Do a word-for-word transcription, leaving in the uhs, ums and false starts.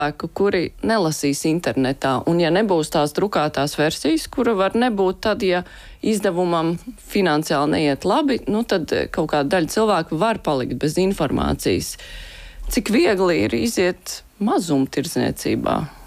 cilvēku, kuri nelasīs internetā, un ja nebūs tās drukātās versijas, kura var nebūt tad, ja izdevumam finansiāli neiet labi, nu tad kaut kāda daļa cilvēku var palikt bez informācijas. Cik viegli ir iziet mazumtirdzniecībā?